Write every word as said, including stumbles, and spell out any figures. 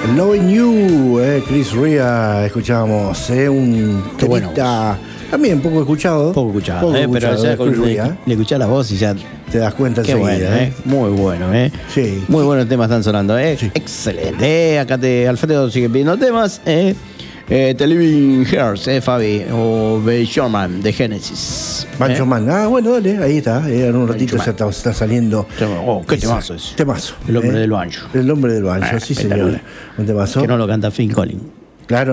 Loving You, eh, Chris Rea, escuchábamos, eh, un temita también poco escuchado. Poco escuchado, poco eh, escuchado, pero ya con, le, Rea. le escuchás la voz y ya te das cuenta qué enseguida. bueno, Eh. eh. Muy bueno, ¿eh? Sí. Muy buenos temas están sonando, ¿eh? Sí. Excelente. Eh, acá te, Alfredo sigue pidiendo temas, ¿eh? Eh, The Living Hearts, ¿eh, Fabi? O The Showman de Genesis. Banjo ¿eh? Man. Ah, bueno, dale, ahí está. Eh, en un ratito ya está, está saliendo. Oh, qué temazo es. Temazo. El hombre eh. del banjo. El hombre del banjo, Eh, sí, señor. espectacular. Un temazo. Que no lo canta Phil Collins. Claro.